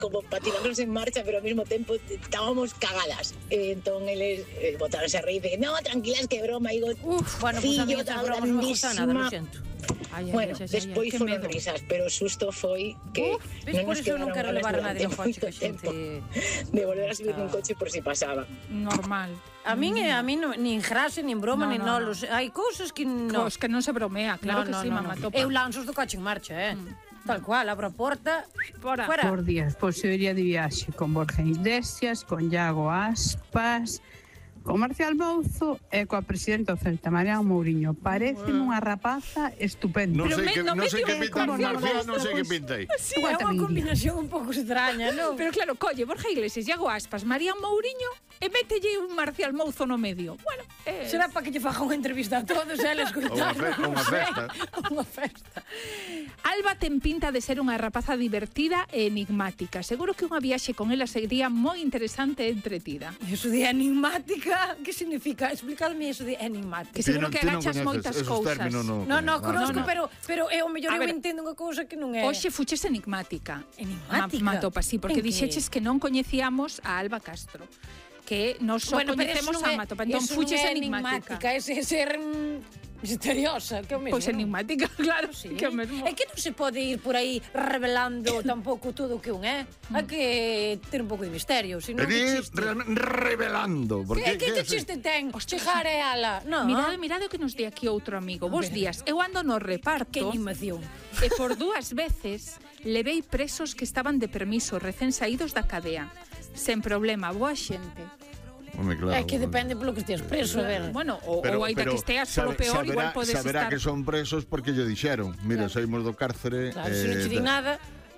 como patinarnos en marcha, pero ao mesmo tempo estábamos cagadas. Entón, eles botaronse a reír de no, tranquilas, que broma. E digo, bueno, pues a mí estas bromas non me gustan nada, lo siento. Bueno, despois foron risas, pero o susto foi que non nos quedaron ganas durante moito tempo de volver a subir nun coche por si pasaba. Normal. A mí nin grase, nin broma, nin nolos. Hai cousas que non... Cos que non se bromea, claro que sí, mamá topa. Eu lanzo do coche en marcha, tal cual, abro a porta, fora. Por días, pois eu iría de viaxe con Borja Iglesias, con Iago Aspas, con Marcial Mouzo e coa presidenta do Celta, Mariano Mourinho. Parece unha rapaza estupenda. Non sei que pinta Marcial, non sei que pinta aí. Sí, é unha combinación un pouco extraña, non? Pero claro, colle, Borja Iglesias, Iago Aspas, Mariano Mourinho e mételle un Marcial Mouzo no medio. Bueno, será para que lle faga unha entrevista a todos e eles escoitar. Unha festa. Unha festa. Alba ten pinta de ser unha rapaza divertida e enigmática. Seguro que unha viaxe con ela sería moi interesante e entretida. Eso de enigmática, que significa? Explicadme eso de enigmática. Que seguro que agachas moitas cousas. No, conozco, pero é o mellor eu entendo unha cousa que non é. Hoxe fuches enigmática. Enigmática? Matopa, sí, porque dixeches que non coñecíamos a Alba Castro. Que nos só coñecemos a Matopa. Entón fuches enigmática. Ese ser misteriosa, que é o mesmo. Pois enigmática, claro, sí. Que é o mesmo. É que non se pode ir por aí revelando tampouco todo o que un é. Hai que ter un pouco de misterio, senón que chiste. Revelando. Que chiste ten? Chegar é ala. Mirade o que nos di aquí outro amigo. Bos días, eu ando no reparto. Que animación. E por 2 veces levei presos que estaban de permiso, recén saídos da cadea. Sen problema, boa xente. Home, claro, é que depende polo que esteas preso, a ver. Bueno, ou aínda que esteas polo peor, igual podes estar... Saberá que son presos porque lle dixeron. Mira, saímos do cárcere... Claro, se non che di nada...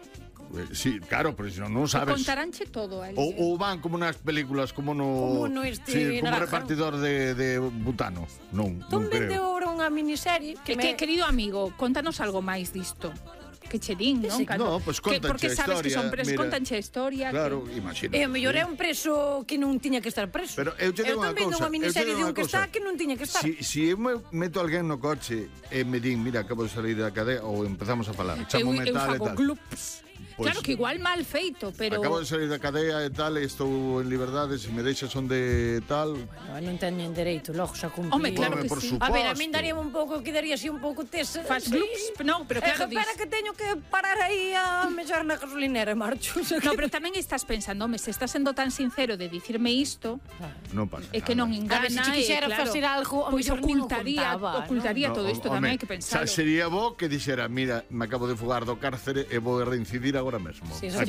Sí, claro, pero se non sabes... Contaránche todo aí. Ou van como nas películas, como no repartidor de butano. Non vende ahora unha miniserie... Querido amigo, contanos algo máis disto. Que che din, non? No, pois contanche a historia. Porque sabes que son presos, contanche a historia. Claro, imagina. E o mellor é un preso que non tiña que estar preso. Pero eu te digo unha cousa. Eu tamén unha miniserie de un que está que non tiña que estar. Si eu meto alguén no coche e me din, mira, acabo de salir da cadea, ou empezamos a falar, chamo metal e tal. Claro que igual mal feito, pero... Acabo de salir da cadea e tal, e estou en liberdade, se me deixas onde tal... Bueno, non teñen dereito, logo xa cumplir. Home, claro que sí. A ver, a min daríame un pouco, que daría así un pouco tesa. Faz glups, non, pero claro dis... Espera que teño que parar aí a mexer na gasolinera e marcho. No, pero tamén estás pensando, home, se estás sendo tan sincero de dicirme isto, non pasa é que non engana, se quixera facer algo, pois ocultaría todo isto, tamén hai que pensar. Sería bo que dixera, mira, me acabo de fugar do cárcere e vou reincidir agora mesmo. Se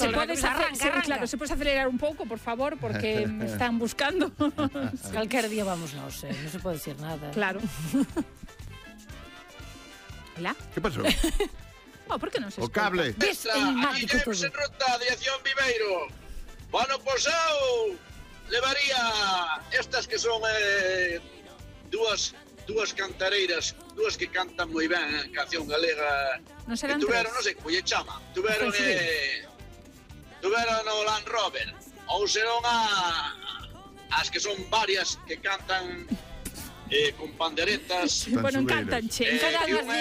podes acelerar un pouco, por favor, porque me están buscando. Calquer día vamos nós, non se pode dicir nada. Claro. Hola? Que pasou? Por que non se escoita? O cable. Aquí llevamos en ruta de Acción Viveiro. Bueno, pois eu levaría estas que son dúas cantareiras, dúas que cantan moi ben a canción galega. Non serán tuveron, non sei como lle chama, tuveron o Land Rover, ou serón as que son varias que cantan con panderetas. Bueno, cantan, che. Unha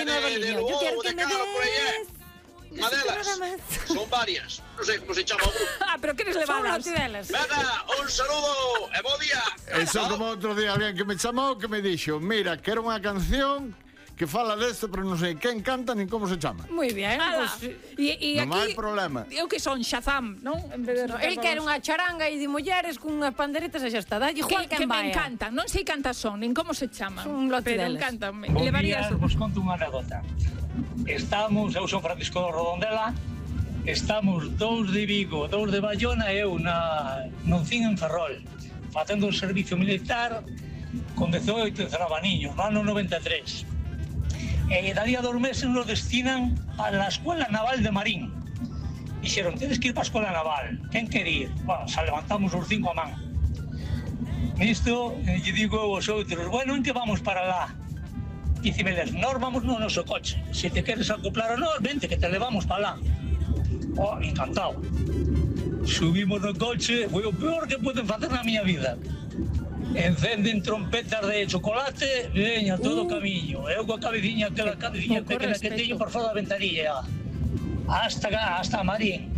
delas, son varias, non sei como se chama o grupo. Pero queres levarlas? Venga, un saludo e bo día. Eso como outro día alguén que me chamou, que me dixo, mira, quero unha canción que fala desto, pero non sei quen canta nin como se chama. Moi ben, non hai problema. Eu que son Shazam, non? El quere unha charanga e de mulleres con unhas panderetas e xa está. Dalle igual quen vai. Que me encantan, non sei cantas son, nin como se chaman. Son un lote deles. Pero encantanme. Bom día, vos conto unha anécdota. Eu son Francisco de Rodondela, estamos 2 de Vigo, 2 de Bayona e eu non fin en Ferrol, facendo un servicio militar con 18 cerabaniños, no ano 93. E daría 2 meses nos destinan a la Escuela Naval de Marín. Dixeron, tedes que ir para a Escuela Naval. Quen quer ir? Bueno, xa levantamos os 5 a man. Nisto, lle digo aos outros, bueno, en que vamos para lá? Dicimeles, nós vamos no noso coche. Se te queres acoplar a nós, vente que te levamos para lá. Oh, encantado. Subimos no coche, foi o peor que poden facer na miña vida. Encenden trompetas de chocolate, veña todo o camiño. Eu coa cabeciña, aquela cabeciña pequena que teño por fora da ventanilla. Hasta Marín.